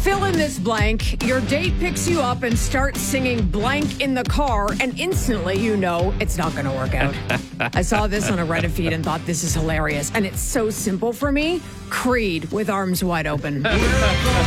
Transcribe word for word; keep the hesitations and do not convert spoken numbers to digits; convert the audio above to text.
Fill in this blank. Your date picks you up and starts singing blank in the car, and instantly you know it's not going to work out. I saw this on a Reddit feed and thought this is hilarious, and it's so simple for me. Creed with Arms Wide Open.